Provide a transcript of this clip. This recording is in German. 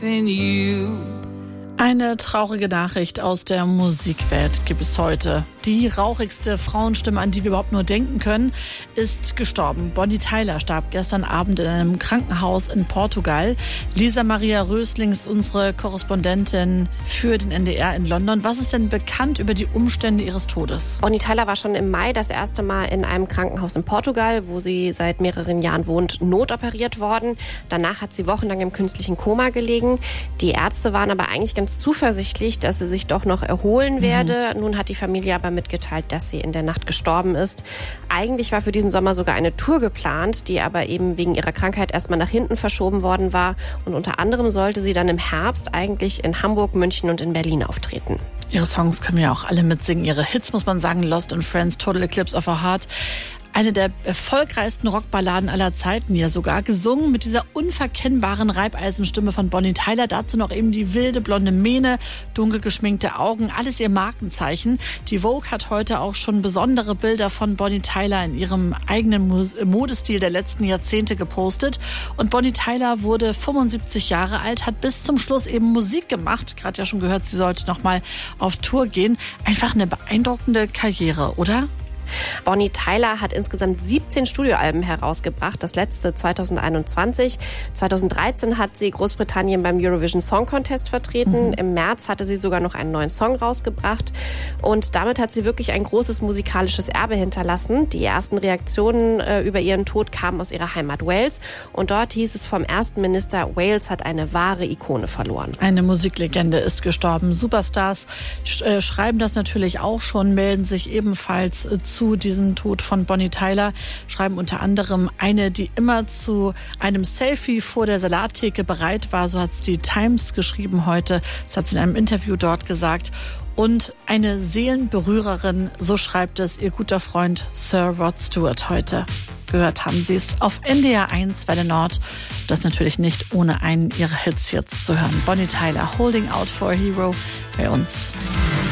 than you. Eine traurige Nachricht aus der Musikwelt gibt es heute. Die rauchigste Frauenstimme, an die wir überhaupt nur denken können, ist gestorben. Bonnie Tyler starb gestern Abend in einem Krankenhaus in Portugal. Lisa Maria Rösling ist unsere Korrespondentin für den NDR in London. Was ist denn bekannt über die Umstände ihres Todes? Bonnie Tyler war schon im Mai das erste Mal in einem Krankenhaus in Portugal, wo sie seit mehreren Jahren wohnt, notoperiert worden. Danach hat sie wochenlang im künstlichen Koma gelegen. Die Ärzte waren aber eigentlich ganz zuversichtlich, dass sie sich doch noch erholen werde. Nun hat die Familie aber mitgeteilt, dass sie in der Nacht gestorben ist. Eigentlich war für diesen Sommer sogar eine Tour geplant, die aber eben wegen ihrer Krankheit erstmal nach hinten verschoben worden war. Und unter anderem sollte sie dann im Herbst eigentlich in Hamburg, München und in Berlin auftreten. Ihre Songs können wir auch alle mitsingen. Ihre Hits, muss man sagen, Lost in Friends, Total Eclipse of Our Heart. Eine der erfolgreichsten Rockballaden aller Zeiten, ja sogar gesungen mit dieser unverkennbaren Reibeisenstimme von Bonnie Tyler. Dazu noch eben die wilde blonde Mähne, dunkel geschminkte Augen, alles ihr Markenzeichen. Die Vogue hat heute auch schon besondere Bilder von Bonnie Tyler in ihrem eigenen Modestil der letzten Jahrzehnte gepostet. Und Bonnie Tyler wurde 75 Jahre alt, hat bis zum Schluss eben Musik gemacht. Gerade ja schon gehört, sie sollte noch mal auf Tour gehen. Einfach eine beeindruckende Karriere, oder? Bonnie Tyler hat insgesamt 17 Studioalben herausgebracht, das letzte 2021. 2013 hat sie Großbritannien beim Eurovision Song Contest vertreten. Im März hatte sie sogar noch einen neuen Song rausgebracht. Und damit hat sie wirklich ein großes musikalisches Erbe hinterlassen. Die ersten Reaktionen über ihren Tod kamen aus ihrer Heimat Wales. Und dort hieß es vom ersten Minister, Wales hat eine wahre Ikone verloren. Eine Musiklegende ist gestorben. Superstars schreiben das natürlich auch schon, melden sich ebenfalls zu diesem Tod von Bonnie Tyler, schreiben unter anderem eine, die immer zu einem Selfie vor der Salattheke bereit war, so hat es die Times geschrieben heute, das hat sie in einem Interview dort gesagt. Und eine Seelenberührerin, so schreibt es ihr guter Freund Sir Rod Stewart heute. Gehört haben Sie es auf NDR 1 Welle Nord. Das natürlich nicht ohne einen ihrer Hits jetzt zu hören. Bonnie Tyler, Holding Out for a Hero bei uns.